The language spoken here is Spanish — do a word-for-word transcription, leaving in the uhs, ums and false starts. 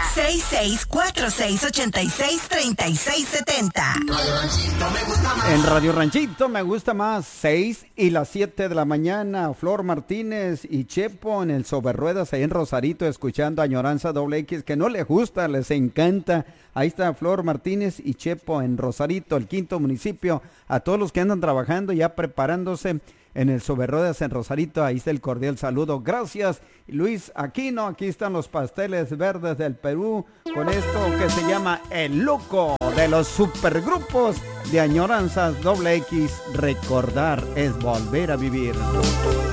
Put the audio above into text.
seis seis cuatro seis ocho seis tres seis siete cero. En Radio Ranchito me gusta más. seis y las siete de la mañana. Flor Martínez y Chepo en el Sobre Ruedas ahí en Rosarito, escuchando Añoranza Doble X, que no les gusta, les encanta. Ahí está Flor Martínez y Chepo en Rosarito, el quinto municipio. A todos los que andan trabajando, ya preparándose en el Sobre Ruedas en Rosarito, ahí está el cordial saludo. Gracias, Luis Aquino. Aquí están los pasteles verdes del Perú con esto que se llama El Loco, de los supergrupos de Añoranzas Doble X. Recordar es volver a vivir.